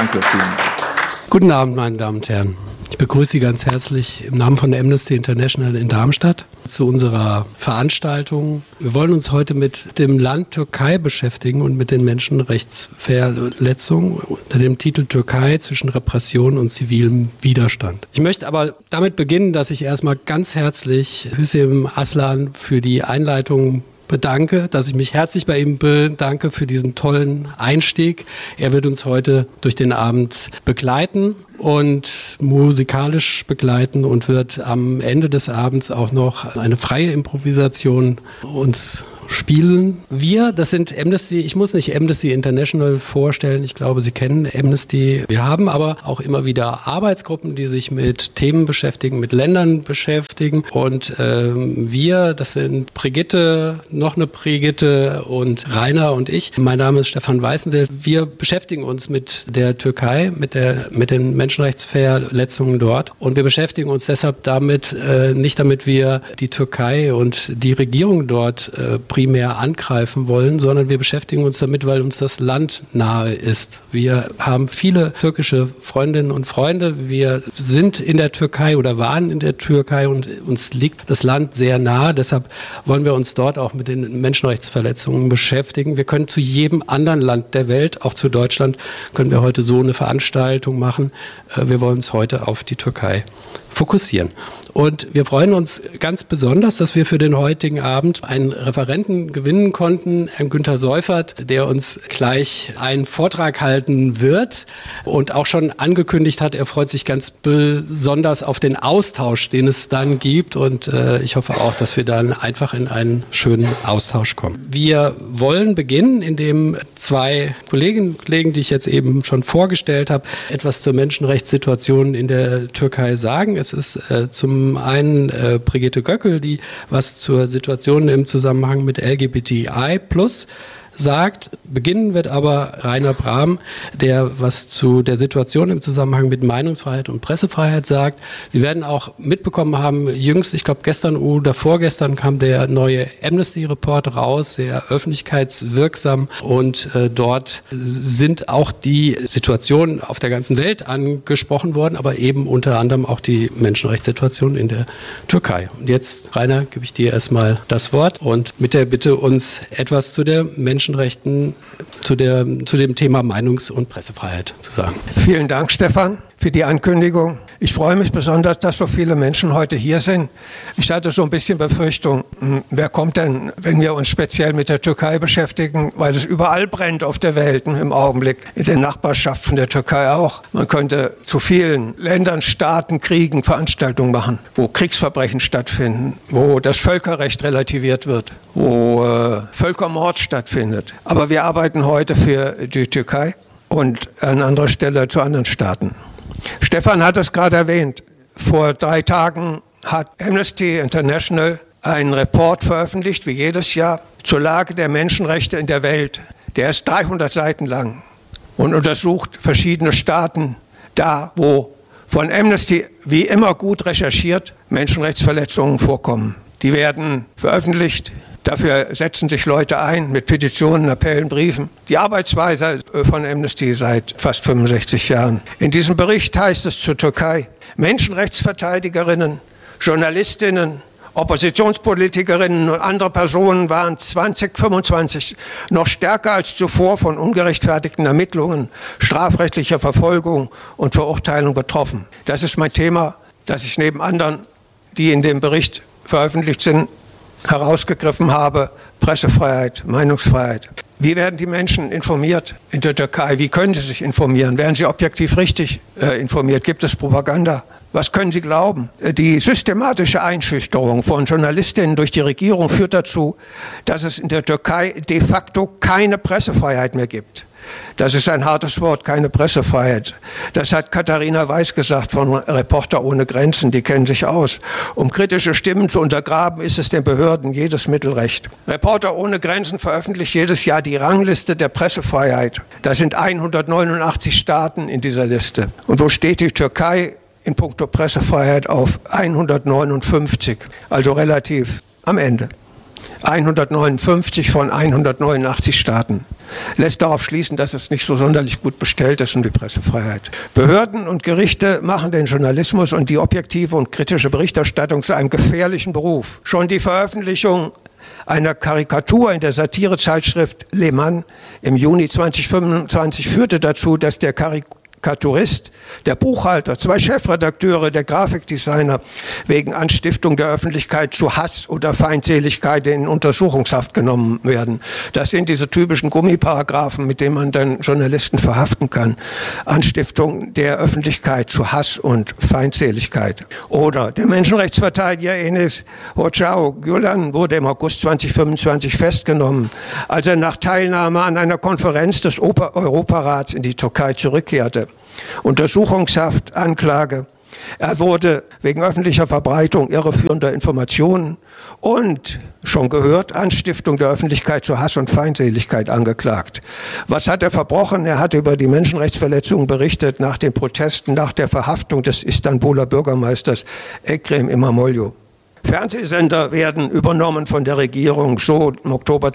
Danke, vielen Dank. Guten Abend, meine Damen und Herren. Ich begrüße Sie ganz herzlich im Namen von der Amnesty International in Darmstadt zu unserer Veranstaltung. Wir wollen uns heute mit dem Land Türkei beschäftigen und mit den Menschenrechtsverletzungen unter dem Titel Türkei zwischen Repression und zivilem Widerstand. Ich möchte aber damit beginnen, dass ich erstmal ganz herzlich Hüseyin Aslan für die Einleitung bedanke, dass ich mich herzlich bei ihm bedanke für diesen tollen Einstieg. Er wird uns heute durch den Abend begleiten und musikalisch begleiten und wird am Ende des Abends auch noch eine freie Improvisation uns spielen. Wir, das sind Amnesty, ich muss nicht Amnesty International vorstellen, ich glaube, Sie kennen Amnesty. Wir haben aber auch immer wieder Arbeitsgruppen, die sich mit Themen beschäftigen, mit Ländern beschäftigen und wir, das sind Brigitte, noch eine Brigitte und Rainer und ich. Mein Name ist Stefan Weißensee. Wir beschäftigen uns mit der Türkei, mit den Menschenrechtsverletzungen dort und wir beschäftigen uns deshalb damit, nicht damit wir die Türkei und die Regierung dort primär angreifen wollen, sondern wir beschäftigen uns damit, weil uns das Land nahe ist. Wir haben viele türkische Freundinnen und Freunde. Wir sind in der Türkei oder waren in der Türkei und uns liegt das Land sehr nahe. Deshalb wollen wir uns dort auch mit den Menschenrechtsverletzungen beschäftigen. Wir können zu jedem anderen Land der Welt, auch zu Deutschland, können wir heute so eine Veranstaltung machen. Wir wollen uns heute auf die Türkei fokussieren. Und wir freuen uns ganz besonders, dass wir für den heutigen Abend einen Referenten gewinnen konnten, Herrn Günter Seufert, der uns gleich einen Vortrag halten wird und auch schon angekündigt hat, er freut sich ganz besonders auf den Austausch, den es dann gibt. Und ich hoffe auch, dass wir dann einfach in einen schönen Austausch kommen. Wir wollen beginnen, indem zwei Kolleginnen und Kollegen, die ich jetzt eben schon vorgestellt habe, etwas zur Menschenrechtssituation in der Türkei sagen. Es ist zum einen Brigitte Göckel, die was zur Situation im Zusammenhang mit LGBTI+ sagt. Beginnen wird aber Rainer Brahm, der was zu der Situation im Zusammenhang mit Meinungsfreiheit und Pressefreiheit sagt. Sie werden auch mitbekommen haben, jüngst, ich glaube gestern oder vorgestern kam der neue Amnesty-Report raus, sehr öffentlichkeitswirksam und dort sind auch die Situationen auf der ganzen Welt angesprochen worden, aber eben unter anderem auch die Menschenrechtssituation in der Türkei. Und jetzt, Rainer, gebe ich dir erstmal das Wort und mit der Bitte, uns etwas zu der Menschenrechten, zu dem Thema Meinungs- und Pressefreiheit zu sagen. Vielen Dank, Stefan, für die Ankündigung. Ich freue mich besonders, dass so viele Menschen heute hier sind. Ich hatte so ein bisschen Befürchtung, wer kommt denn, wenn wir uns speziell mit der Türkei beschäftigen, weil es überall brennt auf der Welt im Augenblick, in den Nachbarschaften der Türkei auch. Man könnte zu vielen Ländern, Staaten, Kriegen Veranstaltungen machen, wo Kriegsverbrechen stattfinden, wo das Völkerrecht relativiert wird, wo Völkermord stattfindet. Aber wir arbeiten heute für die Türkei und an anderer Stelle zu anderen Staaten. Stefan hat es gerade erwähnt. Vor 3 Tagen hat Amnesty International einen Report veröffentlicht, wie jedes Jahr, zur Lage der Menschenrechte in der Welt. Der ist 300 Seiten lang und untersucht verschiedene Staaten, da wo von Amnesty wie immer gut recherchiert Menschenrechtsverletzungen vorkommen. Die werden veröffentlicht. Dafür setzen sich Leute ein mit Petitionen, Appellen, Briefen. Die Arbeitsweise von Amnesty seit fast 65 Jahren. In diesem Bericht heißt es zur Türkei: Menschenrechtsverteidigerinnen, Journalistinnen, Oppositionspolitikerinnen und andere Personen waren 2025 noch stärker als zuvor von ungerechtfertigten Ermittlungen, strafrechtlicher Verfolgung und Verurteilung betroffen. Das ist mein Thema, das ich neben anderen, die in dem Bericht veröffentlicht sind, herausgegriffen habe: Pressefreiheit, Meinungsfreiheit. Wie werden die Menschen informiert in der Türkei? Wie können sie sich informieren? Werden sie objektiv richtig informiert? Gibt es Propaganda? Was können Sie glauben? Die systematische Einschüchterung von Journalistinnen durch die Regierung führt dazu, dass es in der Türkei de facto keine Pressefreiheit mehr gibt. Das ist ein hartes Wort, keine Pressefreiheit. Das hat Katharina Weiß gesagt von Reporter ohne Grenzen, die kennen sich aus. Um kritische Stimmen zu untergraben, ist es den Behörden jedes Mittel recht. Reporter ohne Grenzen veröffentlicht jedes Jahr die Rangliste der Pressefreiheit. Da sind 189 Staaten in dieser Liste. Und wo steht die Türkei in puncto Pressefreiheit? Auf 159, also relativ am Ende. 159 von 189 Staaten. lässt darauf schließen, dass es nicht so sonderlich gut bestellt ist um die Pressefreiheit. Behörden und Gerichte machen den Journalismus und die objektive und kritische Berichterstattung zu einem gefährlichen Beruf. Schon die Veröffentlichung einer Karikatur in der Satirezeitschrift Le Mans im Juni 2025 führte dazu, dass der Karikaturist, der Buchhalter, 2 Chefredakteure, der Grafikdesigner wegen Anstiftung der Öffentlichkeit zu Hass oder Feindseligkeit in Untersuchungshaft genommen werden. Das sind diese typischen Gummiparagraphen, mit denen man dann Journalisten verhaften kann. Anstiftung der Öffentlichkeit zu Hass und Feindseligkeit. Oder der Menschenrechtsverteidiger Enes Hocao Gülen wurde im August 2025 festgenommen, als er nach Teilnahme an einer Konferenz des Europarats in die Türkei zurückkehrte. Untersuchungshaft, Anklage. Er wurde wegen öffentlicher Verbreitung irreführender Informationen und, schon gehört, Anstiftung der Öffentlichkeit zu Hass und Feindseligkeit angeklagt. Was hat er verbrochen? Er hat über die Menschenrechtsverletzungen berichtet nach den Protesten, nach der Verhaftung des Istanbuler Bürgermeisters Ekrem İmamoğlu. Fernsehsender werden übernommen von der Regierung, so im Oktober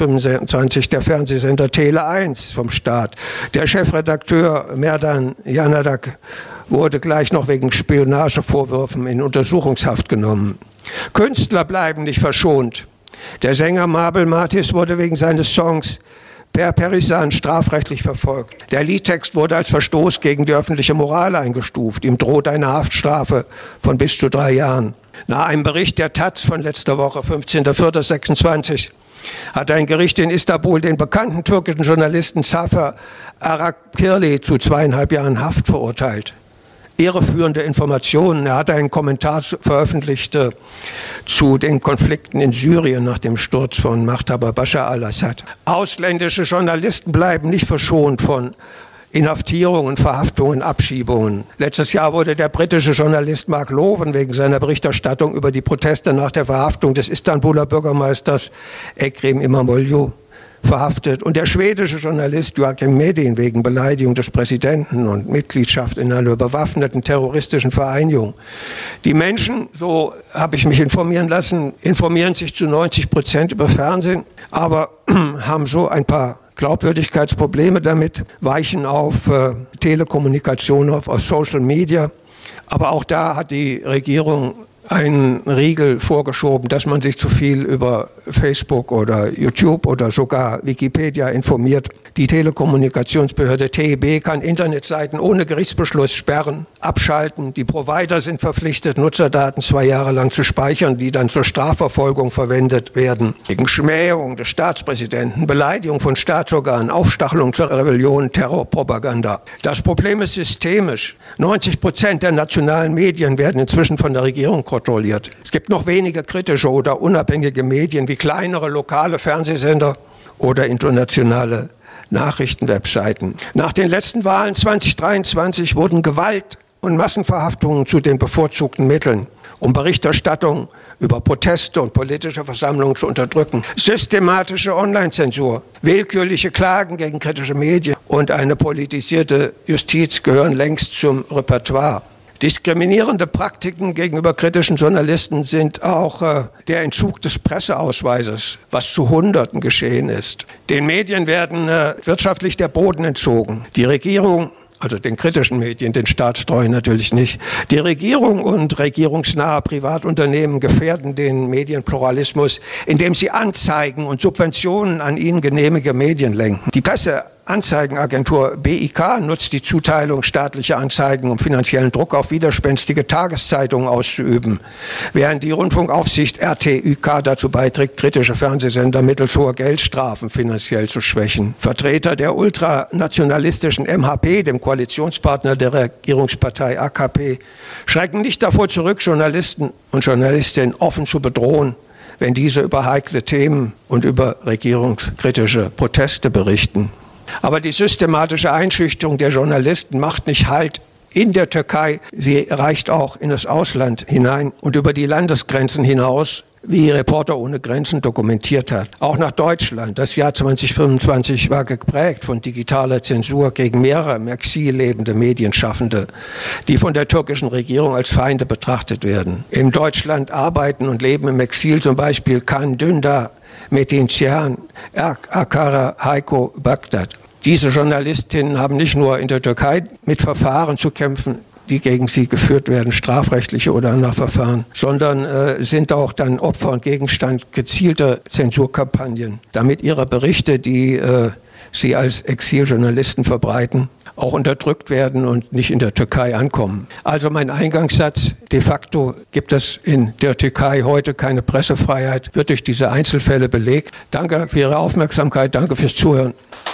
2025 der Fernsehsender Tele 1 vom Staat. Der Chefredakteur Merdan Yanadak wurde gleich noch wegen Spionagevorwürfen in Untersuchungshaft genommen. Künstler bleiben nicht verschont. Der Sänger Mabel Matiz wurde wegen seines Songs Per Perisan strafrechtlich verfolgt. Der Liedtext wurde als Verstoß gegen die öffentliche Moral eingestuft. Ihm droht eine Haftstrafe von bis zu 3 Jahren. Nach einem Bericht der Taz von letzter Woche, 15.04.26, hat ein Gericht in Istanbul den bekannten türkischen Journalisten Zafer Arakirli zu 2,5 Jahren Haft verurteilt. Irreführende Informationen. Er hat einen Kommentar veröffentlicht zu den Konflikten in Syrien nach dem Sturz von Machthaber Bashar al-Assad. Ausländische Journalisten bleiben nicht verschont von Inhaftierungen, Verhaftungen, Abschiebungen. Letztes Jahr wurde der britische Journalist Mark Loven wegen seiner Berichterstattung über die Proteste nach der Verhaftung des Istanbuler Bürgermeisters Ekrem İmamoğlu verhaftet und der schwedische Journalist Joakim Medin wegen Beleidigung des Präsidenten und Mitgliedschaft in einer bewaffneten terroristischen Vereinigung. Die Menschen, so habe ich mich informieren lassen, informieren sich zu 90% über Fernsehen, aber haben so ein paar Glaubwürdigkeitsprobleme damit, weichen auf Telekommunikation, auf Social Media. Aber auch da hat die Regierung einen Riegel vorgeschoben, dass man sich zu viel über Facebook oder YouTube oder sogar Wikipedia informiert. Die Telekommunikationsbehörde TEB kann Internetseiten ohne Gerichtsbeschluss sperren, abschalten. Die Provider sind verpflichtet, Nutzerdaten 2 Jahre lang zu speichern, die dann zur Strafverfolgung verwendet werden. Wegen Schmähung des Staatspräsidenten, Beleidigung von Staatsorganen, Aufstachelung zur Rebellion, Terrorpropaganda. Das Problem ist systemisch. 90% der nationalen Medien werden inzwischen von der Regierung kontrolliert. Es gibt noch wenige kritische oder unabhängige Medien wie kleinere lokale Fernsehsender oder internationale Nachrichtenwebseiten. Nach den letzten Wahlen 2023 wurden Gewalt und Massenverhaftungen zu den bevorzugten Mitteln, um Berichterstattung über Proteste und politische Versammlungen zu unterdrücken. Systematische Online-Zensur, willkürliche Klagen gegen kritische Medien und eine politisierte Justiz gehören längst zum Repertoire. Diskriminierende Praktiken gegenüber kritischen Journalisten sind auch der Entzug des Presseausweises, was zu Hunderten geschehen ist. Den Medien werden wirtschaftlich der Boden entzogen. Die Regierung, also den kritischen Medien, den staatstreuen natürlich nicht. Die Regierung und regierungsnahe Privatunternehmen gefährden den Medienpluralismus, indem sie Anzeigen und Subventionen an ihnen genehmige Medien lenken. Die Presseanzeigenagentur BIK nutzt die Zuteilung staatlicher Anzeigen, um finanziellen Druck auf widerspenstige Tageszeitungen auszuüben, während die Rundfunkaufsicht RTÜK dazu beiträgt, kritische Fernsehsender mittels hoher Geldstrafen finanziell zu schwächen. Vertreter der ultranationalistischen MHP, dem Koalitionspartner der Regierungspartei AKP, schrecken nicht davor zurück, Journalisten und Journalistinnen offen zu bedrohen, wenn diese über heikle Themen und über regierungskritische Proteste berichten. Aber die systematische Einschüchterung der Journalisten macht nicht Halt in der Türkei. Sie reicht auch in das Ausland hinein und über die Landesgrenzen hinaus, wie Reporter ohne Grenzen dokumentiert hat. Auch nach Deutschland. Das Jahr 2025 war geprägt von digitaler Zensur gegen mehrere im Exil lebende Medienschaffende, die von der türkischen Regierung als Feinde betrachtet werden. In Deutschland arbeiten und leben im Exil zum Beispiel Can Dündar, Metin Cihan, Akara Hayko Bagdad. Diese Journalistinnen haben nicht nur in der Türkei mit Verfahren zu kämpfen, die gegen sie geführt werden, strafrechtliche oder andere Verfahren, sondern sind auch dann Opfer und Gegenstand gezielter Zensurkampagnen, damit ihre Berichte, die sie als Exiljournalisten verbreiten, auch unterdrückt werden und nicht in der Türkei ankommen. Also mein Eingangssatz, de facto gibt es in der Türkei heute keine Pressefreiheit, wird durch diese Einzelfälle belegt. Danke für Ihre Aufmerksamkeit, danke fürs Zuhören.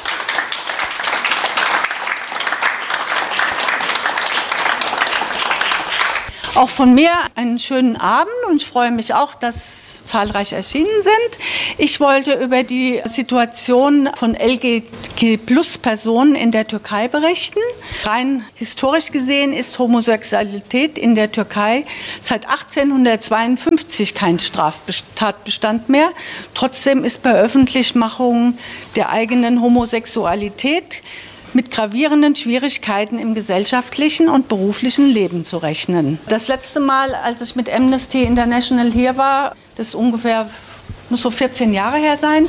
Auch von mir einen schönen Abend und ich freue mich auch, dass zahlreich erschienen sind. Ich wollte über die Situation von LGBT-Plus-Personen in der Türkei berichten. Rein historisch gesehen ist Homosexualität in der Türkei seit 1852 kein Straftatbestand mehr. Trotzdem ist bei Öffentlichmachung der eigenen Homosexualität mit gravierenden Schwierigkeiten im gesellschaftlichen und beruflichen Leben zu rechnen. Das letzte Mal, als ich mit Amnesty International hier war, das muss so 14 Jahre her sein,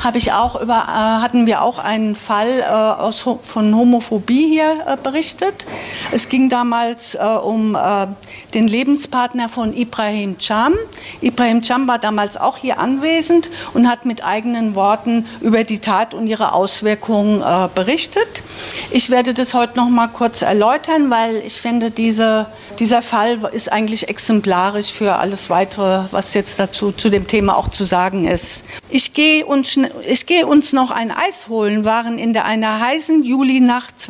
hatten wir auch einen Fall von Homophobie hier berichtet. Es ging damals um den Lebenspartner von Ibrahim Cam. Ibrahim Cam war damals auch hier anwesend und hat mit eigenen Worten über die Tat und ihre Auswirkungen berichtet. Ich werde das heute noch mal kurz erläutern, weil ich finde, dieser Fall ist eigentlich exemplarisch für alles Weitere, was jetzt zu dem Thema auch zu sagen ist. Ich gehe uns noch ein Eis holen, waren in einer heißen Julinacht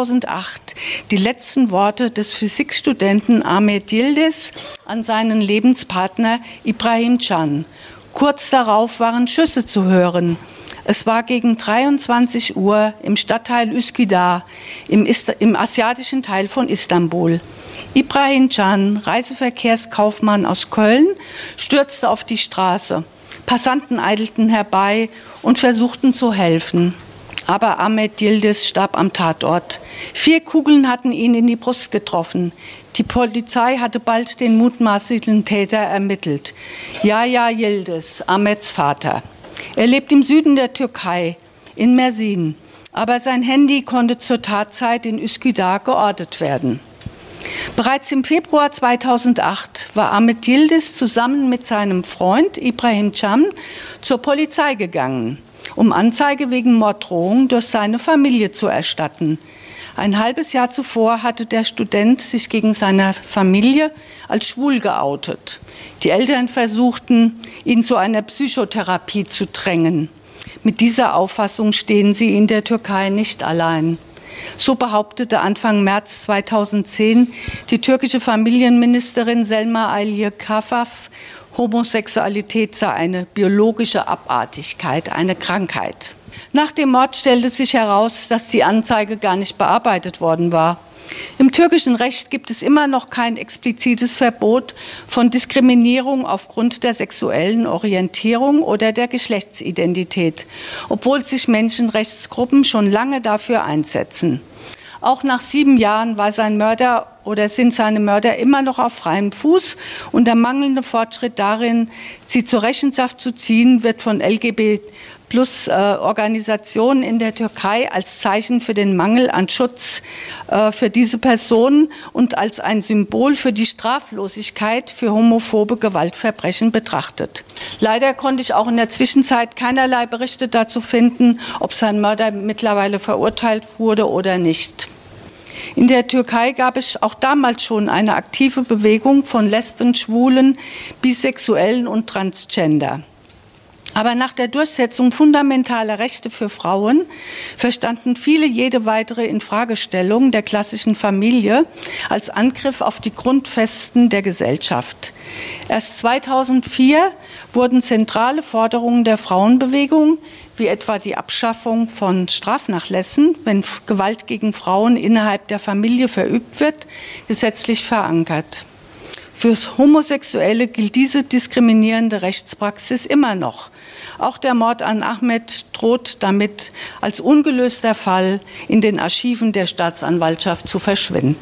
2008 die letzten Worte des Physikstudenten Ahmet Yildiz an seinen Lebenspartner Ibrahim Can. Kurz darauf waren Schüsse zu hören. Es war gegen 23 Uhr im Stadtteil Üsküdar, im asiatischen Teil von Istanbul. Ibrahim Can, Reiseverkehrskaufmann aus Köln, stürzte auf die Straße. Passanten eilten herbei und versuchten zu helfen. Aber Ahmet Yildiz starb am Tatort. 4 Kugeln hatten ihn in die Brust getroffen. Die Polizei hatte bald den mutmaßlichen Täter ermittelt. Yahya Yildiz, Ahmets Vater. Er lebt im Süden der Türkei, in Mersin. Aber sein Handy konnte zur Tatzeit in Üsküdar geortet werden. Bereits im Februar 2008 war Ahmet Yildiz zusammen mit seinem Freund Ibrahim Can zur Polizei gegangen, um Anzeige wegen Morddrohung durch seine Familie zu erstatten. Ein halbes Jahr zuvor hatte der Student sich gegen seine Familie als schwul geoutet. Die Eltern versuchten, ihn zu einer Psychotherapie zu drängen. Mit dieser Auffassung stehen sie in der Türkei nicht allein. So behauptete Anfang März 2010 die türkische Familienministerin Selma Aylin-Kafaf, Homosexualität sei eine biologische Abartigkeit, eine Krankheit. Nach dem Mord stellte sich heraus, dass die Anzeige gar nicht bearbeitet worden war. Im türkischen Recht gibt es immer noch kein explizites Verbot von Diskriminierung aufgrund der sexuellen Orientierung oder der Geschlechtsidentität, obwohl sich Menschenrechtsgruppen schon lange dafür einsetzen. Auch nach 7 Jahren sind seine Mörder immer noch auf freiem Fuß und der mangelnde Fortschritt darin, sie zur Rechenschaft zu ziehen, wird von LGBT-Plus-Organisationen in der Türkei als Zeichen für den Mangel an Schutz für diese Personen und als ein Symbol für die Straflosigkeit für homophobe Gewaltverbrechen betrachtet. Leider konnte ich auch in der Zwischenzeit keinerlei Berichte dazu finden, ob sein Mörder mittlerweile verurteilt wurde oder nicht. In der Türkei gab es auch damals schon eine aktive Bewegung von Lesben, Schwulen, Bisexuellen und Transgender. Aber nach der Durchsetzung fundamentaler Rechte für Frauen verstanden viele jede weitere Infragestellung der klassischen Familie als Angriff auf die Grundfesten der Gesellschaft. Erst 2004 wurden zentrale Forderungen der Frauenbewegung, wie etwa die Abschaffung von Strafnachlässen, wenn Gewalt gegen Frauen innerhalb der Familie verübt wird, gesetzlich verankert. Für Homosexuelle gilt diese diskriminierende Rechtspraxis immer noch. Auch der Mord an Ahmet droht damit als ungelöster Fall in den Archiven der Staatsanwaltschaft zu verschwinden.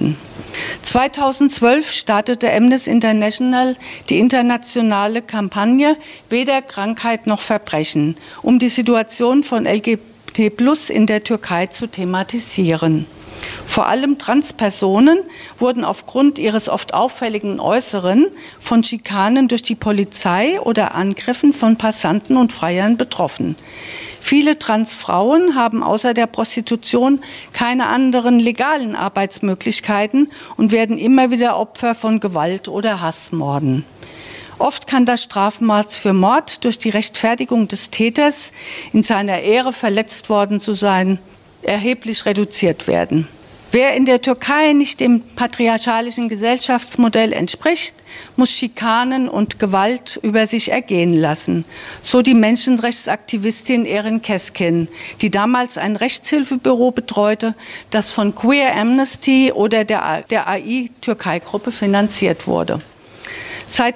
2012 startete Amnesty International die internationale Kampagne Weder Krankheit noch Verbrechen, um die Situation von LGBT+ in der Türkei zu thematisieren. Vor allem Transpersonen wurden aufgrund ihres oft auffälligen Äußeren von Schikanen durch die Polizei oder Angriffen von Passanten und Freiern betroffen. Viele Transfrauen haben außer der Prostitution keine anderen legalen Arbeitsmöglichkeiten und werden immer wieder Opfer von Gewalt oder Hassmorden. Oft kann das Strafmaß für Mord durch die Rechtfertigung des Täters, in seiner Ehre verletzt worden zu sein, erheblich reduziert werden. Wer in der Türkei nicht dem patriarchalischen Gesellschaftsmodell entspricht, muss Schikanen und Gewalt über sich ergehen lassen. So die Menschenrechtsaktivistin Erin Keskin, die damals ein Rechtshilfebüro betreute, das von Queer Amnesty oder der AI-Türkei-Gruppe finanziert wurde. Seit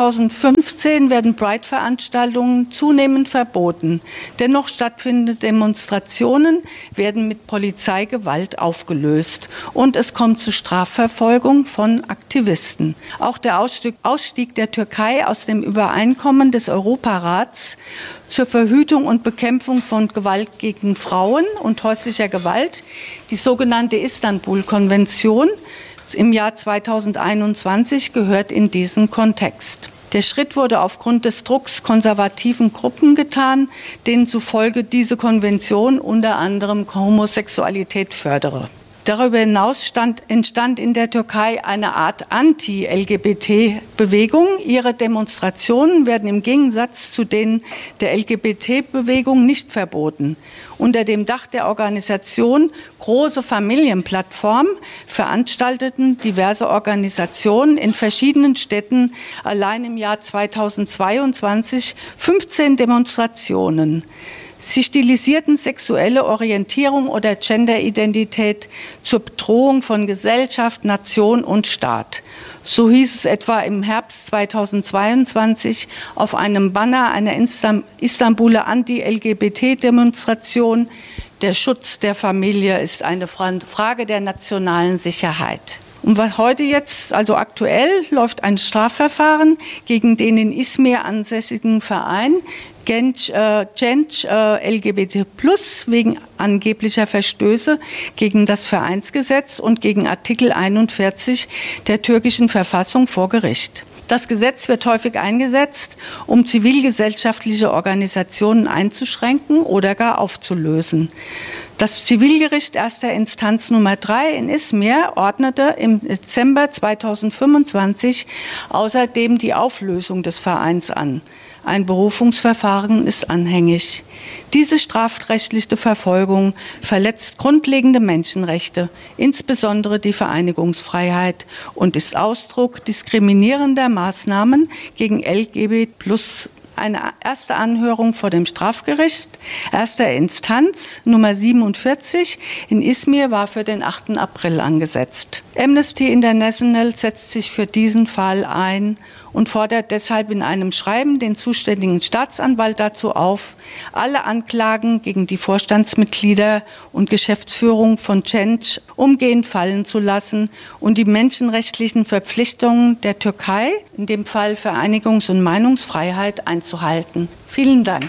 2015 werden Pride-Veranstaltungen zunehmend verboten. Dennoch stattfindende Demonstrationen werden mit Polizeigewalt aufgelöst und es kommt zu Strafverfolgung von Aktivisten. Auch der Ausstieg der Türkei aus dem Übereinkommen des Europarats zur Verhütung und Bekämpfung von Gewalt gegen Frauen und häuslicher Gewalt, die sogenannte Istanbul-Konvention, im Jahr 2021 gehört in diesen Kontext. Der Schritt wurde aufgrund des Drucks konservativen Gruppen getan, denen zufolge diese Konvention unter anderem Homosexualität fördere. Darüber hinaus entstand in der Türkei eine Art Anti-LGBT-Bewegung. Ihre Demonstrationen werden im Gegensatz zu denen der LGBT-Bewegung nicht verboten. Unter dem Dach der Organisation Große Familienplattform veranstalteten diverse Organisationen in verschiedenen Städten allein im Jahr 2022 15 Demonstrationen. Sie stilisierten sexuelle Orientierung oder Genderidentität zur Bedrohung von Gesellschaft, Nation und Staat. So hieß es etwa im Herbst 2022 auf einem Banner einer Istanbuler Anti-LGBT-Demonstration: Der Schutz der Familie ist eine Frage der nationalen Sicherheit. Und was heute jetzt, also aktuell, läuft ein Strafverfahren gegen den in Izmir ansässigen Verein Genç LGBT+ wegen angeblicher Verstöße gegen das Vereinsgesetz und gegen Artikel 41 der türkischen Verfassung vor Gericht. Das Gesetz wird häufig eingesetzt, um zivilgesellschaftliche Organisationen einzuschränken oder gar aufzulösen. Das Zivilgericht erster Instanz Nummer 3 in Izmir ordnete im Dezember 2025 außerdem die Auflösung des Vereins an. Ein Berufungsverfahren ist anhängig. Diese strafrechtliche Verfolgung verletzt grundlegende Menschenrechte, insbesondere die Vereinigungsfreiheit, und ist Ausdruck diskriminierender Maßnahmen gegen LGBT+. Eine erste Anhörung vor dem Strafgericht erster Instanz Nummer 47 in Izmir war für den 8. April angesetzt. Amnesty International setzt sich für diesen Fall ein und fordert deshalb in einem Schreiben den zuständigen Staatsanwalt dazu auf, alle Anklagen gegen die Vorstandsmitglieder und Geschäftsführung von Genç umgehend fallen zu lassen und die menschenrechtlichen Verpflichtungen der Türkei, in dem Fall Vereinigungs- und Meinungsfreiheit, einzuhalten. Vielen Dank.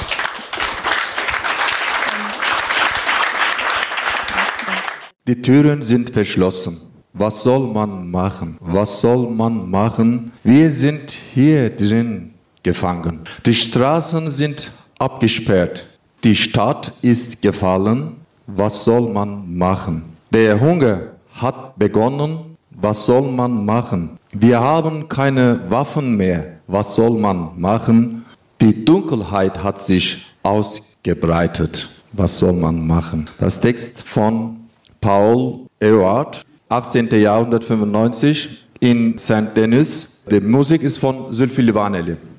Die Türen sind verschlossen. Was soll man machen? Was soll man machen? Wir sind hier drin gefangen. Die Straßen sind abgesperrt. Die Stadt ist gefallen. Was soll man machen? Der Hunger hat begonnen. Was soll man machen? Wir haben keine Waffen mehr. Was soll man machen? Die Dunkelheit hat sich ausgebreitet. Was soll man machen? Das Text von Paul Eluard, 18. Jahrhundert 95 in Saint-Denis. Die Musik ist von Zülfü Livaneli.